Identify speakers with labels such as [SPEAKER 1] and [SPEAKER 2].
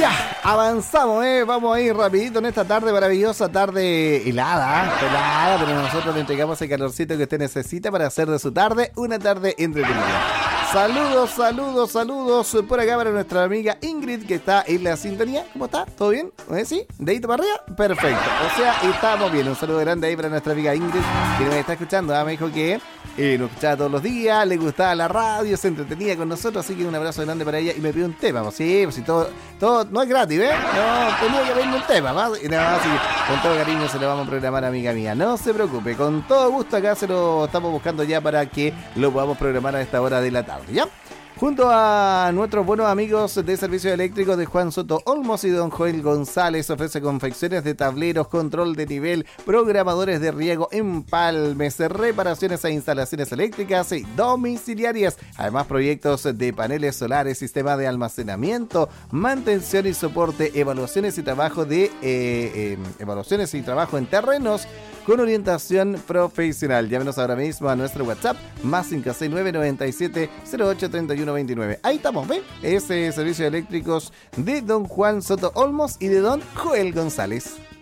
[SPEAKER 1] Ya, avanzamos, vamos a ir rapidito en esta tarde maravillosa, tarde helada, pero nosotros le entregamos el calorcito que usted necesita para hacer de su tarde una tarde entretenida. Saludos por acá para nuestra amiga Ingrid, que está en la sintonía. ¿Cómo está? ¿Todo bien? ¿Sí? ¿Dedito para arriba? Perfecto. O sea, estamos bien. Un saludo grande ahí para nuestra amiga Ingrid, que nos está escuchando. Me dijo que nos escuchaba todos los días, le gustaba la radio, se entretenía con nosotros, así que un abrazo grande para ella. Y me pidió un tema, pues sí, pues si todo no es gratis, ¿eh? No, tenía que pedirme un tema, ¿no? Y nada, así que con todo cariño se lo vamos a programar, amiga mía. No se preocupe, con todo gusto acá se lo estamos buscando ya para que lo podamos programar a esta hora de la tarde, ¿ya? Junto a nuestros buenos amigos de Servicios Eléctricos de Juan Soto Olmos y don Joel González, ofrece confecciones de tableros, control de nivel, programadores de riego, empalmes, reparaciones e instalaciones eléctricas y domiciliarias. Además, proyectos de paneles solares, sistema de almacenamiento, mantención y soporte, evaluaciones y trabajo en terrenos con orientación profesional. Llámenos ahora mismo a nuestro WhatsApp más 569 97 08 31 29. Ahí estamos, ¿ven? Servicios eléctricos de don Juan Soto Olmos y de don Joel González.